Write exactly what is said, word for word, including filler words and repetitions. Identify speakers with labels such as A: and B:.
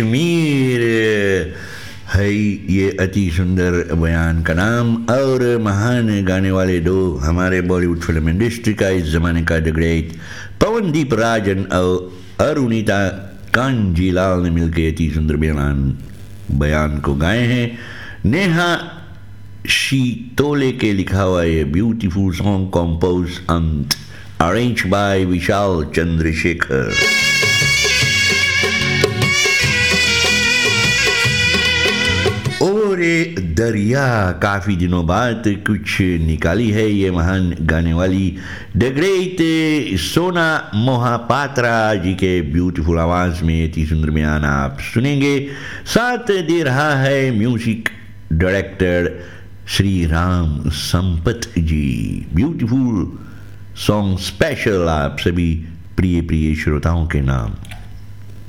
A: कश्मीर है ये अति सुंदर बयान का नाम। और महान गाने वाले दो हमारे बॉलीवुड फिल्म इंडस्ट्री का इस ज़माने का द ग्रेट पवनदीप राजन और अरुणिता कांजीलाल ने मिलकर अति सुंदर बयान बयान को गाए हैं। नेहा शीतोले के लिखा हुआ ये beautiful song compose and arrange by विशाल चंद्रशेखर। और दरिया काफ़ी दिनों बाद कुछ निकाली है ये महान गाने वाली द ग्रेट सोना मोहापात्रा जी के ब्यूटीफुल आवाज़ में इतनी सुंदर बयान आप सुनेंगे। साथ दे रहा है म्यूजिक डायरेक्टर श्री राम संपत जी। ब्यूटीफुल सॉन्ग स्पेशल आप सभी प्रिय प्रिय श्रोताओं के नाम।